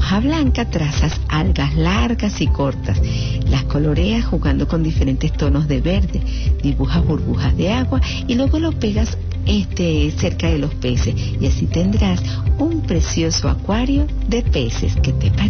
hoja blanca trazas algas largas y cortas, las coloreas jugando con diferentes tonos de verde, dibujas burbujas de agua y luego lo pegas cerca de los peces y así tendrás un precioso acuario de peces. ¿Qué te parece?